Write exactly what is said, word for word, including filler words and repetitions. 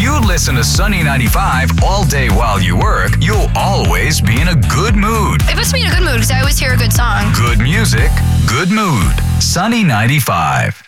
you listen to Sunny ninety-five all day while you work, you'll always be in a good mood. It puts me in a good mood because I always hear a good song. Good music, good mood. Sunny ninety-five.